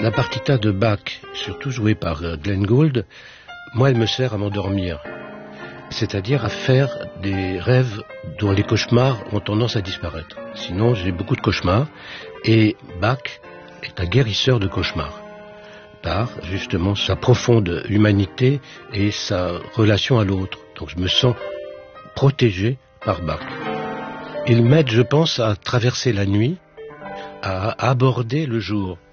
La partita de Bach, surtout jouée par Glenn Gould, moi elle me sert à m'endormir. C'est-à-dire à faire des rêves dont les cauchemars ont tendance à disparaître. Sinon j'ai beaucoup de cauchemars et Bach est un guérisseur de cauchemars. Par justement sa profonde humanité et sa relation à l'autre. Donc je me sens protégé par Bach. Il m'aide, je pense, à traverser la nuit, à aborder le jour.